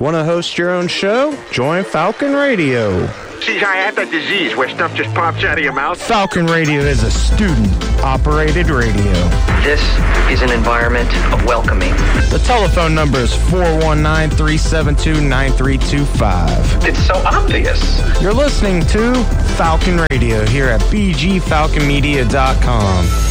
Want to host your own show? Join Falcon Radio. See, I have that disease where stuff just pops out of your mouth. Falcon Radio is a student-operated radio. This is an environment of welcoming. The telephone number is 419-372-9325. It's so obvious. You're listening to Falcon Radio here at bgfalconmedia.com.